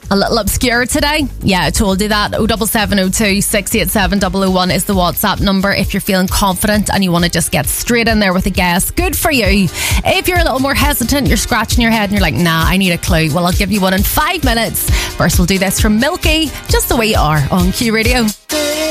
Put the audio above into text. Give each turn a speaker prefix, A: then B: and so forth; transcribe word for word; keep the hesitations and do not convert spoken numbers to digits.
A: A little obscure today. Yeah, I told you that. oh seven seven oh two, six eight seven, double oh one is the WhatsApp number if you're feeling confident and you want to just get straight in there with a guess. Good for you. If you're a little more hesitant, you're scratching your head and you're like, nah, I need a clue. Well, I'll give you one in five minutes. First, we'll do this from Milky, Just the Way You Are on Q Radio.